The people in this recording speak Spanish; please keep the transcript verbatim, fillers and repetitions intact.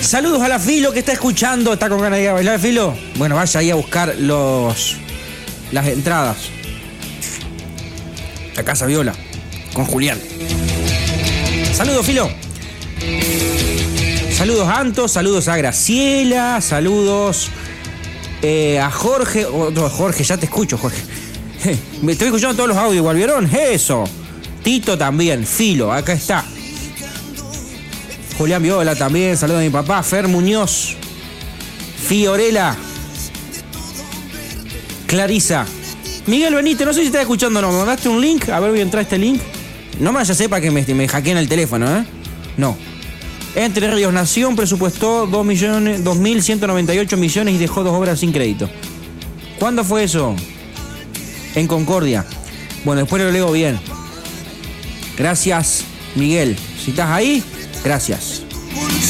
Saludos a la Filo que está escuchando. ¿Está con ganas de ir a bailar, Filo? Bueno, vaya ahí a buscar los las entradas. La Casa Viola con Julián. Saludos, Filo. Saludos a Anto, saludos a Graciela, saludos eh, a Jorge. Otro Jorge, ya te escucho, Jorge. Me estoy escuchando todos los audios, igual, ¿vieron? Eso. Tito también, Filo, acá está. Julián Viola también, saludos a mi papá, Fer Muñoz, Fiorella, Clarisa, Miguel Benítez, no sé si estás escuchando o no, ¿me mandaste un link? A ver, voy a entrar a este link. No me vaya a sepa que me, me hackeen el teléfono, ¿eh? No. Entre Ríos Nación presupuestó dos mil ciento noventa y ocho millones y dejó dos obras sin crédito. ¿Cuándo fue eso? En Concordia. Bueno, después lo leo bien. Gracias, Miguel. Si estás ahí, gracias.